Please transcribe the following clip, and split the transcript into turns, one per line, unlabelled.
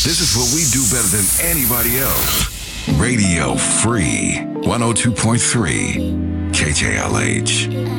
This is what we do better than anybody else. Radio Free 102.3 KJLH.